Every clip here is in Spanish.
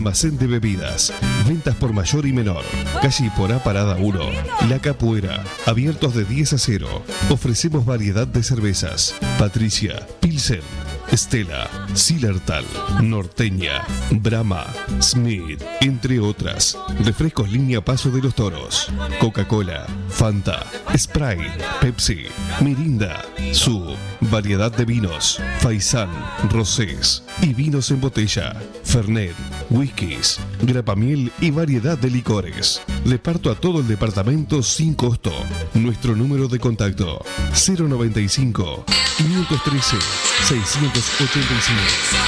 Almacén de bebidas. Ventas por mayor y menor. Calle Porá Parada 1. La Capuera. Abiertos de 10 a 0. Ofrecemos variedad de cervezas. Patricia, Pilsen, Stella, Zillertal, Norteña, Brahma, Smith, entre otras. Refrescos línea Paso de los Toros. Coca-Cola, Fanta, Sprite, Pepsi, Mirinda, Sub. Variedad de vinos. Faisán, Rosés y vinos en botella. Fernet, whiskies, grapamiel y variedad de licores. Reparto a todo el departamento sin costo. Nuestro número de contacto 095 513 685.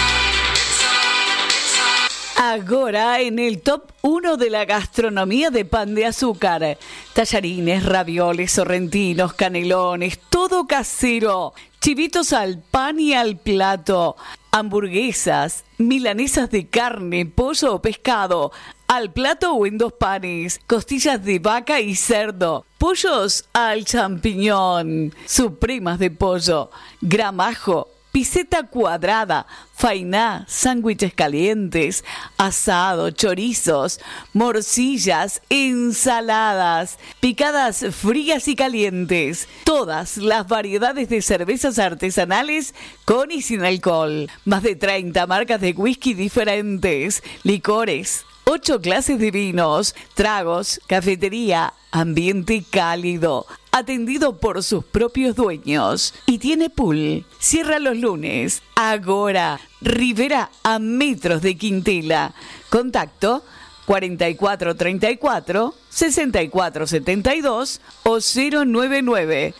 Ahora en el top 1 de la gastronomía de pan de azúcar. Tallarines, ravioles, sorrentinos, canelones, todo casero. Chivitos al pan y al plato. Hamburguesas, milanesas de carne, pollo o pescado. Al plato o en 2 panes. Costillas de vaca y cerdo. Pollos al champiñón. Supremas de pollo. Gramajo. Piseta cuadrada, fainá, sándwiches calientes, asado, chorizos, morcillas, ensaladas, picadas frías y calientes. Todas las variedades de cervezas artesanales con y sin alcohol. Más de 30 marcas de whisky diferentes, licores. 8 clases de vinos, tragos, cafetería, ambiente cálido, atendido por sus propios dueños. Y tiene pool. Cierra los lunes. Agora, Rivera a metros de Quintela. Contacto 4434 6472 o 099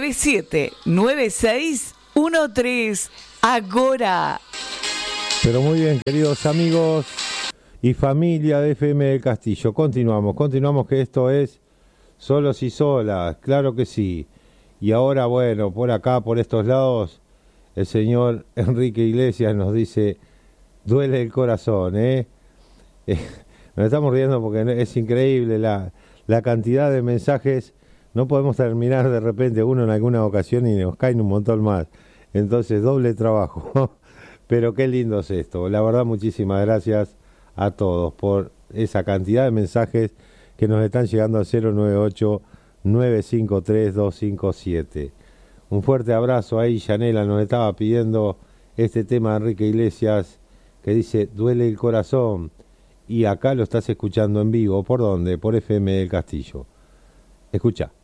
979613. Agora. Pero muy bien, queridos amigos y familia de FM del Castillo, continuamos que esto es Solos y Solas, claro que sí. Y ahora, bueno, por acá, por estos lados, el señor Enrique Iglesias nos dice, duele el corazón, Nos estamos riendo porque es increíble la cantidad de mensajes. No podemos terminar de repente uno en alguna ocasión y nos caen un montón más. Entonces, doble trabajo. Pero qué lindo es esto. La verdad, muchísimas gracias a todos por esa cantidad de mensajes que nos están llegando al 098-953-257. Un fuerte abrazo ahí. Yanela nos estaba pidiendo este tema de Enrique Iglesias que dice duele el corazón, y acá lo estás escuchando en vivo. ¿Por dónde? Por FM del Castillo. Escucha.